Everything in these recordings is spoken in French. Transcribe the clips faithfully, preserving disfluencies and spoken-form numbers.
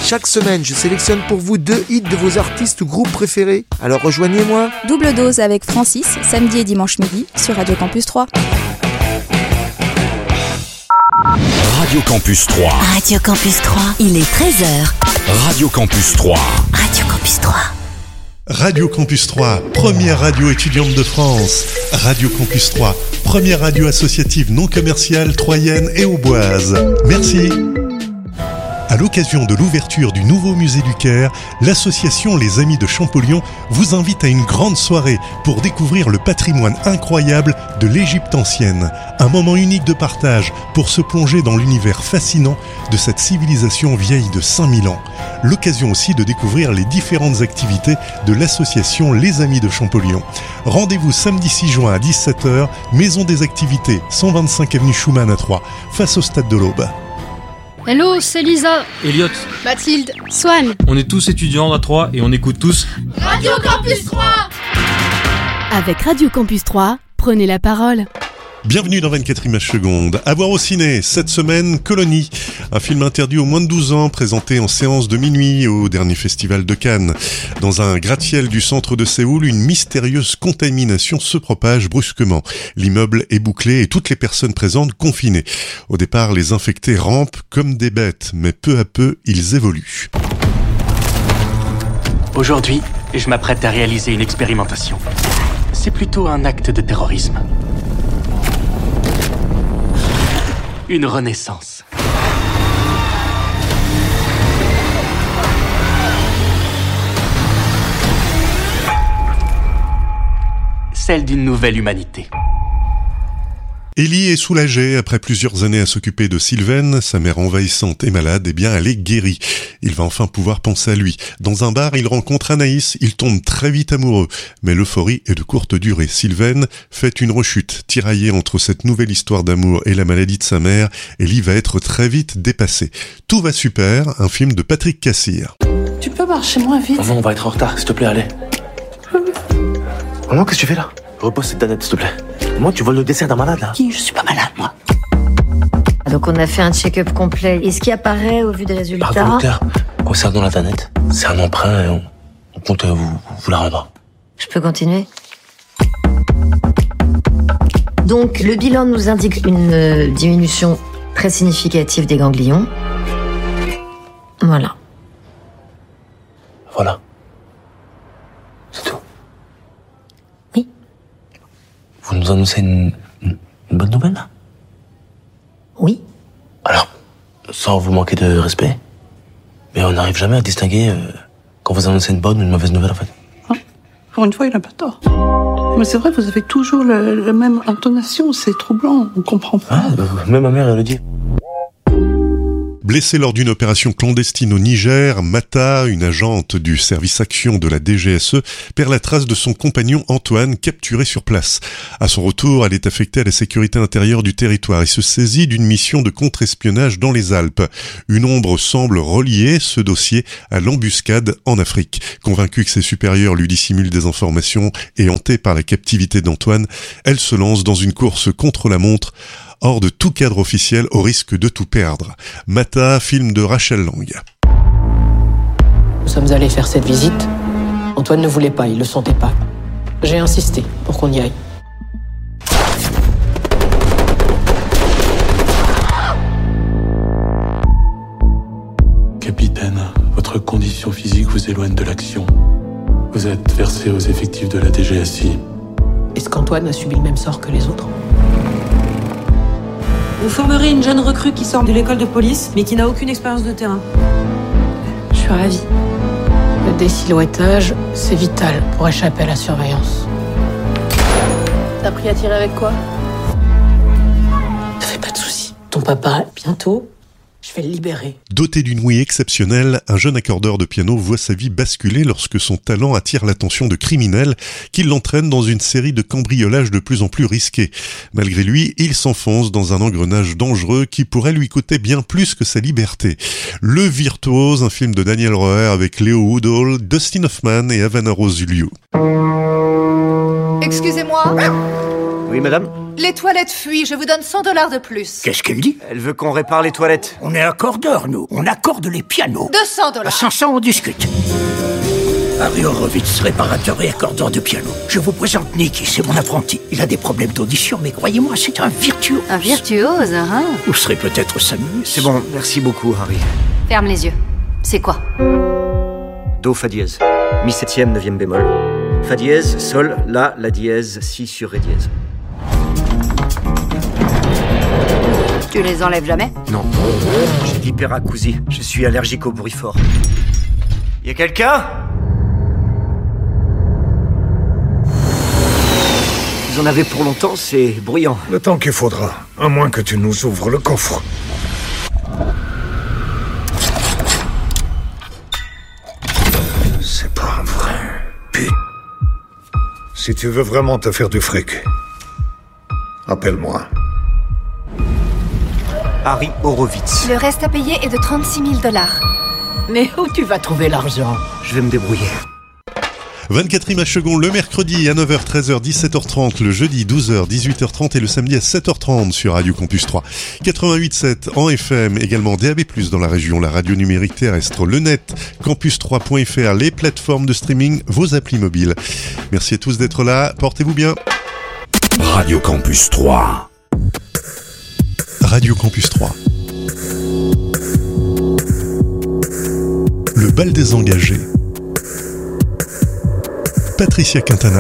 Chaque semaine, je sélectionne pour vous deux hits de vos artistes ou groupes préférés. Alors rejoignez-moi. Double dose avec Francis, samedi et dimanche midi sur Radio Campus trois. Radio Campus trois. Radio Campus trois, il est treize heures. Radio Campus trois. Radio Campus trois. Radio Campus trois, première radio étudiante de France. Radio Campus trois, première radio associative non commerciale troyenne et auboise. Merci. À l'occasion de l'ouverture du nouveau musée du Caire, l'association Les Amis de Champollion vous invite à une grande soirée pour découvrir le patrimoine incroyable de l'Égypte ancienne. Un moment unique de partage pour se plonger dans l'univers fascinant de cette civilisation vieille de cinq mille ans. L'occasion aussi de découvrir les différentes activités de l'association Les Amis de Champollion. Rendez-vous samedi six juin à dix-sept heures, Maison des Activités, cent vingt-cinq avenue Schumann à Troyes, face au Stade de l'Aube. Hello, c'est Lisa. Elliot. Mathilde. Swan. On est tous étudiants à Troyes et on écoute tous Radio Campus trois. Avec Radio Campus trois, prenez la parole. Bienvenue dans vingt-quatre images secondes. À voir au ciné, cette semaine, Colonie. Un film interdit aux moins de douze ans, présenté en séance de minuit au dernier festival de Cannes. Dans un gratte-ciel du centre de Séoul, une mystérieuse contamination se propage brusquement. L'immeuble est bouclé et toutes les personnes présentes confinées. Au départ, les infectés rampent comme des bêtes, mais peu à peu, ils évoluent. Aujourd'hui, je m'apprête à réaliser une expérimentation. C'est plutôt un acte de terrorisme. Une renaissance. Celle d'une nouvelle humanité. Ellie est soulagée après plusieurs années à s'occuper de Sylvaine, sa mère envahissante et malade, et bien elle est guérie. Il va enfin pouvoir penser à lui. Dans un bar, il rencontre Anaïs, il tombe très vite amoureux. Mais l'euphorie est de courte durée. Sylvaine fait une rechute, tiraillée entre cette nouvelle histoire d'amour et la maladie de sa mère. Ellie va être très vite dépassée. Tout va super, un film de Patrick Cassir. Tu peux marcher moins vite? Maman, on va être en retard, s'il te plaît, allez. Maman, qu'est-ce que tu fais là? Repose cette danette, s'il te plaît. Moi, tu voles le dessert d'un malade, là. Qui? Je suis pas malade, moi. Donc, on a fait un check-up complet. Et ce qui apparaît au vu des résultats... Pardon, docteur. Concernant la danette, c'est un emprunt et on, on compte vous, vous la rendre. Je peux continuer? Donc, le bilan nous indique une euh, diminution très significative des ganglions. Voilà. Voilà. C'est tout. Oui. Vous nous annoncez une, une, une bonne nouvelle, là? Oui. Alors, sans vous manquer de respect, mais on n'arrive jamais à distinguer euh, quand vous annoncez une bonne ou une mauvaise nouvelle, en fait. Hein? Pour une fois, il n'a pas tort. Mais c'est vrai, vous avez toujours le, la même intonation, c'est troublant, on comprend pas. Ah, bah, même ma mère, elle le dit. Blessée lors d'une opération clandestine au Niger, Mata, une agente du service action de la D G S E, perd la trace de son compagnon Antoine, capturé sur place. À son retour, elle est affectée à la sécurité intérieure du territoire et se saisit d'une mission de contre-espionnage dans les Alpes. Une ombre semble relier ce dossier à l'embuscade en Afrique. Convaincue que ses supérieurs lui dissimulent des informations et hantée par la captivité d'Antoine, elle se lance dans une course contre la montre, hors de tout cadre officiel au risque de tout perdre. Mata, film de Rachel Lang. Nous sommes allés faire cette visite. Antoine ne voulait pas, il le sentait pas. J'ai insisté pour qu'on y aille. Capitaine, votre condition physique vous éloigne de l'action. Vous êtes versé aux effectifs de la D G S I. Est-ce qu'Antoine a subi le même sort que les autres? Vous formerez une jeune recrue qui sort de l'école de police, mais qui n'a aucune expérience de terrain. Je suis ravie. Le désilhouettage, c'est vital pour échapper à la surveillance. T'as appris à tirer avec quoi? Ne fais pas de soucis. Ton papa, bientôt, je vais le libérer. Doté d'une ouïe exceptionnelle, un jeune accordeur de piano voit sa vie basculer lorsque son talent attire l'attention de criminels qui l'entraînent dans une série de cambriolages de plus en plus risqués. Malgré lui, il s'enfonce dans un engrenage dangereux qui pourrait lui coûter bien plus que sa liberté. Le Virtuose, un film de Daniel Roher avec Léo Woodall, Dustin Hoffman et Havana Rose Liu. Excusez-moi. Oui, madame? Les toilettes fuient, je vous donne cent dollars de plus. Qu'est-ce qu'elle dit? Elle veut qu'on répare les toilettes. On est accordeurs, nous. On accorde les pianos. deux cents dollars. À cinq cents, on discute. Harry Horowitz, réparateur et accordeur de piano. Je vous présente Nicky, c'est mon apprenti. Il a des problèmes d'audition, mais croyez-moi, c'est un virtuose. Un virtuose, hein? Vous serez peut-être Samuel. C'est bon, merci beaucoup, Harry. Ferme les yeux. C'est quoi? Do, fa dièse. Mi septième, neuvième bémol. Fa dièse, sol, la, la dièse, si sur ré dièse. Tu les enlèves jamais? Non. J'ai d'hyperacousie. Je suis allergique au bruit fort. Y a quelqu'un? Vous en avez pour longtemps, c'est bruyant. Le temps qu'il faudra, à moins que tu nous ouvres le coffre. C'est pas vrai. Putain. Si tu veux vraiment te faire du fric, appelle-moi. Harry Horowitz. Le reste à payer est de trente-six mille dollars. Mais où tu vas trouver l'argent? Je vais me débrouiller. vingt-quatre images secondes le mercredi à neuf heures, treize heures, dix-sept heures trente, le jeudi douze heures, dix-huit heures trente et le samedi à sept heures trente sur Radio Campus trois. quatre-vingt-huit virgule sept en F M, également D A B plus, dans la région, la radio numérique terrestre, le net, campus trois point f r, les plateformes de streaming, vos applis mobiles. Merci à tous d'être là, portez-vous bien. Radio Campus trois. Radio Campus trois. Le bal des engagés. Patricia Quintana.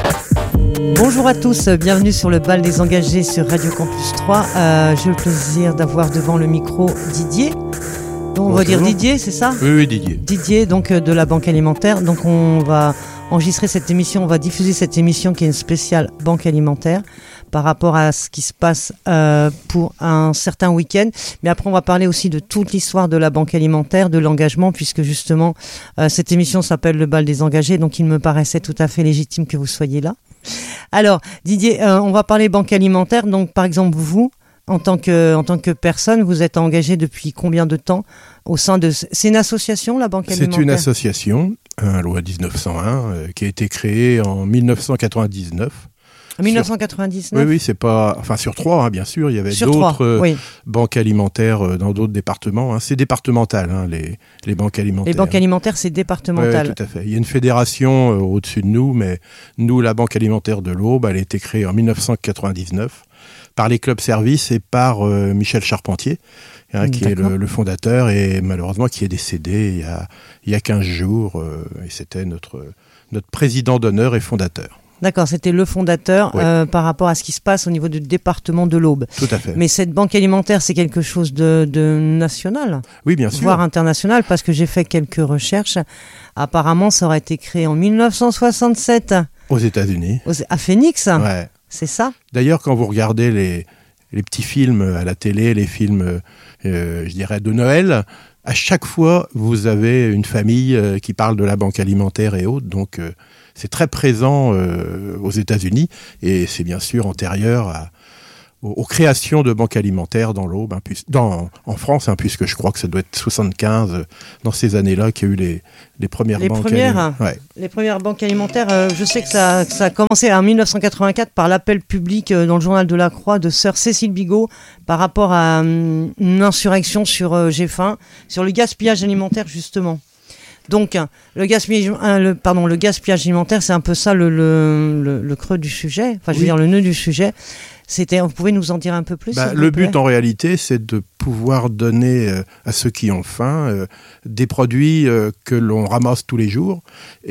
Bonjour à tous, bienvenue sur le bal des engagés sur Radio Campus trois. Euh, j'ai le plaisir d'avoir devant le micro Didier. Donc, on va dire Didier, c'est ça? Oui, oui, Didier. Didier, donc de la Banque Alimentaire. Donc on va enregistrer cette émission, on va diffuser cette émission qui est une spéciale Banque Alimentaire par rapport à ce qui se passe euh, pour un certain week-end. Mais après, on va parler aussi de toute l'histoire de la Banque Alimentaire, de l'engagement, puisque justement, euh, cette émission s'appelle le bal des engagés, donc il me paraissait tout à fait légitime que vous soyez là. Alors, Didier, euh, on va parler Banque Alimentaire. Donc, par exemple, vous, en tant que, en tant que personne, vous êtes engagé depuis combien de temps au sein de... C'est une association, la Banque Alimentaire? C'est une association, hein, loi dix-neuf cent un, euh, qui a été créée en dix-neuf cent quatre-vingt-dix-neuf. dix-neuf cent quatre-vingt-dix-neuf. Oui, oui, c'est pas. Enfin, sur trois, hein, bien sûr. Il y avait sur d'autres trois, oui. banques alimentaires euh, dans d'autres départements. Hein. C'est départemental, hein, les, les banques alimentaires. Les banques alimentaires, c'est départemental. Oui, tout à fait. Il y a une fédération euh, au-dessus de nous, mais nous, la Banque alimentaire de l'Aube, elle a été créée en dix-neuf cent quatre-vingt-dix-neuf par les clubs services et par euh, Michel Charpentier, hein, qui est le, le fondateur et malheureusement qui est décédé il y a, il y a quinze jours. Euh, et c'était notre, notre président d'honneur et fondateur. D'accord, c'était le fondateur oui. euh, par rapport à ce qui se passe au niveau du département de l'Aube. Tout à fait. Mais cette banque alimentaire, c'est quelque chose de, de national. Oui, bien sûr. Voire international, parce que j'ai fait quelques recherches. Apparemment, ça aurait été créé en dix-neuf cent soixante-sept. Aux États-Unis. Aux, à Phoenix. Ouais. C'est ça. D'ailleurs, quand vous regardez les, les petits films à la télé, les films, euh, je dirais, de Noël, à chaque fois, vous avez une famille euh, qui parle de la banque alimentaire et autres. Donc, euh, c'est très présent euh, aux États-Unis et c'est bien sûr antérieur à, aux, aux créations de banques alimentaires dans l'Aube, hein, puis, dans, en France, hein, puisque je crois que ça doit être soixante-quinze, euh, dans ces années-là, qu'il y a eu les, les premières les banques premières, alimentaires. Ouais. Les premières banques alimentaires, euh, je sais que ça, que ça a commencé en dix-neuf cent quatre-vingt-quatre par l'appel public euh, dans le journal de la Croix de sœur Cécile Bigot par rapport à euh, une insurrection sur euh, G F un, sur le gaspillage alimentaire justement. Donc, le gaspillage, euh, le, pardon, le gaspillage alimentaire, c'est un peu ça le, le, le, le creux du sujet, enfin je veux oui. dire le nœud du sujet. C'était, vous pouvez nous en dire un peu plus bah, Le but en réalité, c'est de pouvoir donner euh, à ceux qui ont faim euh, des produits euh, que l'on ramasse tous les jours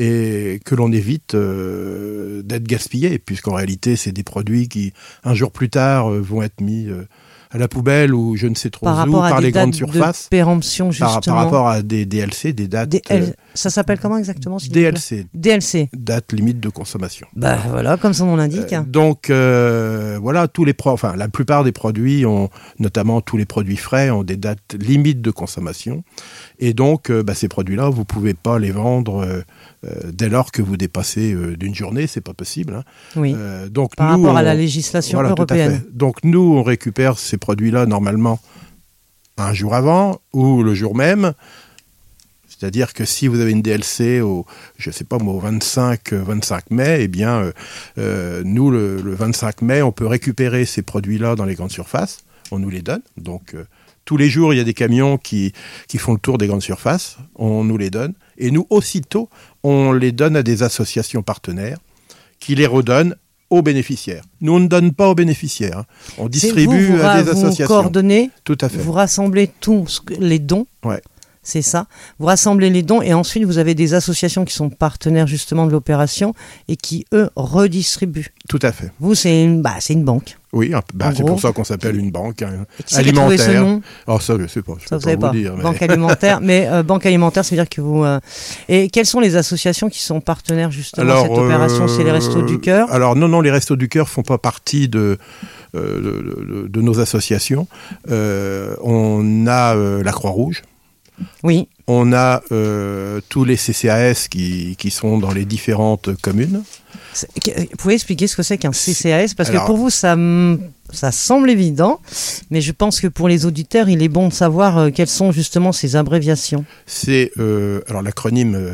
et que l'on évite euh, d'être gaspillés, puisqu'en réalité, c'est des produits qui, un jour plus tard, euh, vont être mis... Euh, à la poubelle ou je ne sais trop par où, par les grandes surfaces. Par rapport à des dates de péremption, justement. Par, par rapport à des D L C, des dates... D L... Euh, ça s'appelle comment exactement D L C. D L C. Date limite de consommation. Bah voilà, comme son nom l'indique. Euh, donc, euh, voilà, tous les pro... enfin, la plupart des produits, ont, notamment tous les produits frais, ont des dates limites de consommation. Et donc, euh, bah, ces produits-là, vous ne pouvez pas les vendre... Euh, Euh, dès lors que vous dépassez euh, d'une journée, c'est pas possible. Hein. Oui. Euh, donc Par nous, rapport on, à la législation voilà, européenne. Tout à fait. Donc nous, on récupère ces produits-là normalement un jour avant ou le jour même. C'est-à-dire que si vous avez une D L C au, je sais pas moi, au vingt-cinq mai, eh bien, euh, euh, nous, le, le vingt-cinq mai, on peut récupérer ces produits-là dans les grandes surfaces. On nous les donne. Donc, euh, tous les jours, il y a des camions qui, qui font le tour des grandes surfaces. On nous les donne. Et nous, aussitôt, on les donne à des associations partenaires qui les redonnent aux bénéficiaires. Nous, on ne donne pas aux bénéficiaires. Hein. On distribue vous, vous, à des vous associations. Vous coordonnez, tout à fait. Vous rassemblez tous les dons. Ouais. C'est ça. Vous rassemblez les dons et ensuite vous avez des associations qui sont partenaires justement de l'opération et qui, eux, redistribuent. Tout à fait. Vous, c'est une, bah, c'est une banque. Oui, bah, c'est gros. pour ça qu'on s'appelle une banque hein, qui alimentaire. Ce nom oh, ça, je sais pas. Je ça, peux vous pas savez vous pas. dire. Mais... Banque alimentaire. Mais euh, banque alimentaire, ça veut dire que vous... Euh... Et quelles sont les associations qui sont partenaires justement alors, de cette opération euh... C'est les Restos du Cœur Alors non, non, les Restos du Cœur font pas partie de, euh, de, de, de nos associations. Euh, on a euh, la Croix-Rouge. Oui. On a euh, tous les C C A S qui, qui sont dans les différentes communes. Vous pouvez expliquer ce que c'est qu'un C C A S? Parce alors, que pour vous, ça, ça semble évident, mais je pense que pour les auditeurs, il est bon de savoir euh, quelles sont justement ces abréviations. C'est, euh, alors l'acronyme, euh,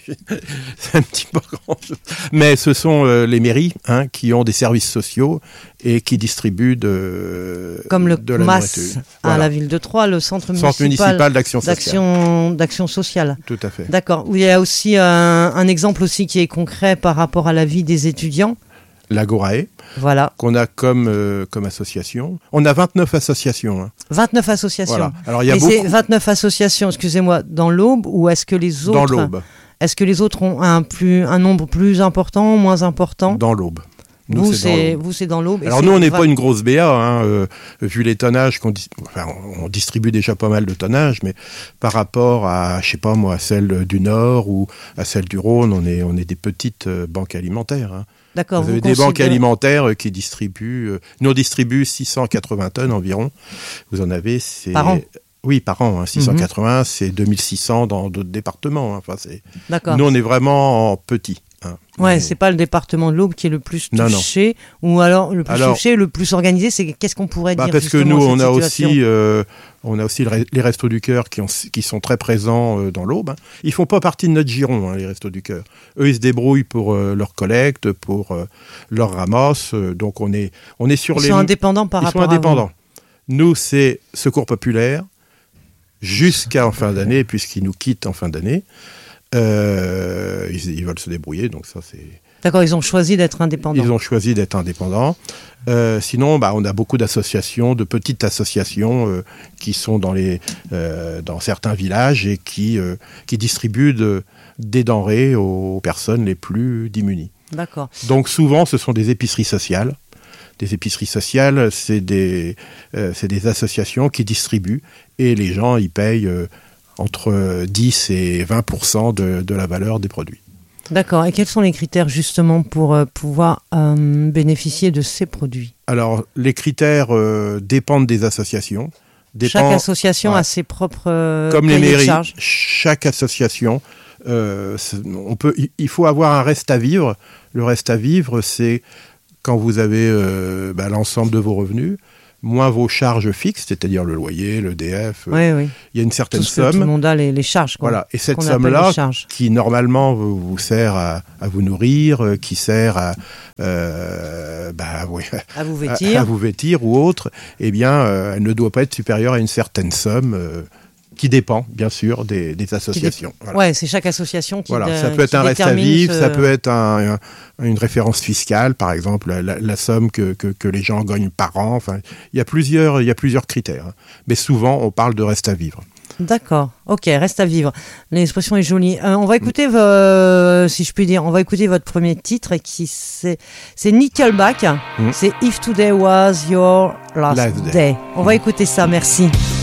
c'est un petit peu grand chose, mais ce sont euh, les mairies hein, qui ont des services sociaux et qui distribuent de Comme le de C M A S la à voilà. la ville de Troyes, le centre, centre municipal, municipal d'action sociale. D'action, d'action sociale. Tout à fait. D'accord. Il y a aussi un, un exemple aussi qui est concret par rapport à la vie des étudiants. L'Agorae, voilà. qu'on a comme, euh, comme association. On a vingt-neuf associations. Hein. vingt-neuf associations. Voilà. Alors, il y a Mais beaucoup... c'est vingt-neuf associations, excusez-moi, dans l'Aube, ou est-ce que les autres... Dans l'Aube. Est-ce que les autres ont un, plus, un nombre plus important, moins important? Dans l'Aube. Nous, vous, c'est, vous, c'est dans l'Aube. Alors, nous, on n'est pas une grosse B A, hein, euh, vu les tonnages qu'on dis... enfin, on distribue déjà pas mal de tonnages, mais par rapport à, je sais pas moi, à celle du Nord ou à celle du Rhône, on est, on est des petites euh, banques alimentaires. Hein. D'accord. Vous, vous avez des considérez... banques alimentaires qui distribuent, euh, nous on distribue six cent quatre-vingts tonnes environ. Vous en avez, c'est... Par an? Oui, par an. Hein, six cent quatre-vingts, mm-hmm. c'est deux mille six cents dans d'autres départements. Hein. Enfin, c'est... D'accord. Nous, on est vraiment en petit. Hein. Ouais, Mais... c'est pas le département de l'Aube qui est le plus non, touché, non. Ou alors le plus alors, touché, le plus organisé. C'est qu'est-ce qu'on pourrait bah dire parce que nous, on a situation aussi, euh, on a aussi le, les Restos du Cœur qui, ont, qui sont très présents euh, dans l'Aube. Hein. Ils font pas partie de notre giron, hein, les Restos du Cœur. Eux, ils se débrouillent pour euh, leur collecte, pour euh, leur ramasse. Euh, donc on est, on est sur ils les. Ils sont indépendants par ils rapport sont indépendants. à vous. Nous, c'est Secours Populaire jusqu'à en fin d'année, puisqu'ils nous quittent en fin d'année. Euh, ils, ils veulent se débrouiller, donc ça c'est. D'accord, ils ont choisi d'être indépendants. Ils ont choisi d'être indépendants. Euh, sinon, bah, on a beaucoup d'associations, de petites associations euh, qui sont dans, les, euh, dans certains villages et qui, euh, qui distribuent de, des denrées aux personnes les plus démunies. D'accord. Donc souvent, ce sont des épiceries sociales. Des épiceries sociales, c'est des, euh, c'est des associations qui distribuent et les gens, ils payent euh, entre dix et vingt pour cent de, de la valeur des produits. D'accord. Et quels sont les critères justement pour euh, pouvoir euh, bénéficier de ces produits? Alors, les critères euh, dépendent des associations. Dépend, chaque association ouais. a ses propres euh, Comme les mairies, charges. Chaque association, euh, on peut, il faut avoir un reste à vivre. Le reste à vivre, c'est quand vous avez euh, bah, l'ensemble de vos revenus, moins vos charges fixes, c'est-à-dire le loyer, le D F, oui, euh, oui. il y a une certaine tout ce somme. Que tout le monde a les, les charges. Quoi, voilà. Et cette somme-là, qui normalement vous, vous sert à, à vous nourrir, euh, qui sert à, euh, bah, ouais, à vous vêtir, à, à vous vêtir ou autre, eh bien, euh, elle ne doit pas être supérieure à une certaine somme. Euh, qui dépend, bien sûr, des, des associations. Dé... Voilà. Ouais, c'est chaque association qui Voilà, de... ça peut être qui un reste à vivre, ce... ça peut être un, un, une référence fiscale, par exemple, la, la, la somme que, que, que les gens gagnent par an. Enfin, il y a plusieurs, il y a plusieurs critères. Hein. Mais souvent, on parle de reste à vivre. D'accord, ok, reste à vivre. L'expression est jolie. Euh, on va écouter, mmh. euh, si je puis dire, on va écouter votre premier titre qui c'est, c'est Nickelback. Mmh. C'est If Today Was Your Last, last Day. day. On mmh. va écouter ça, merci.